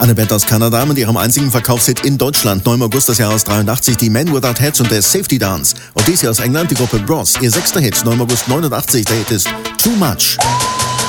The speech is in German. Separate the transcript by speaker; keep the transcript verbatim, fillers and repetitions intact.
Speaker 1: Eine Band aus Kanada mit ihrem einzigen Verkaufshit in Deutschland, neunten August des Jahres dreiundachtzig, die Men Without Heads und der Safety Dance. Und dies hier aus England, die Gruppe Bros. Ihr sechster Hit, neunten August neunundachtzig, der Hit ist Too Much.